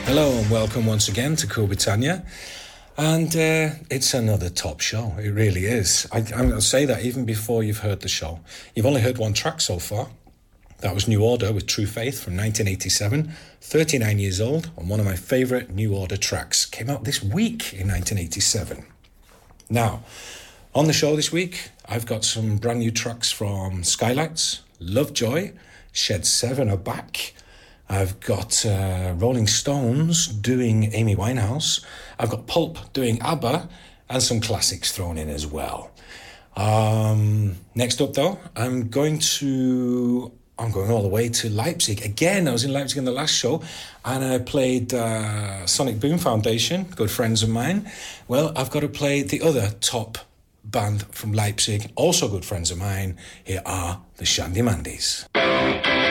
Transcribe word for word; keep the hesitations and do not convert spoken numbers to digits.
Hello and welcome once again to Cool Britannia. And uh, it's another top show. It really is. I, I'm going to say that even before you've heard the show. You've only heard one track so far. That was New Order with True Faith from nineteen eighty-seven. thirty-nine years old, and one of my favourite New Order tracks. Came out this week in nineteen eighty-seven. Now, on the show this week, I've got some brand new tracks from Skylights, Lovejoy, Shed seven are back. I've got uh, Rolling Stones doing Amy Winehouse. I've got Pulp doing ABBA, and some classics thrown in as well. Um, next up, though, I'm going to... I'm going all the way to Leipzig. Again, I was in Leipzig in the last show, and I played uh, Sonic Boom Foundation, good friends of mine. Well, I've got to play the other top band from Leipzig, also good friends of mine. Here are the Shandy Mandies.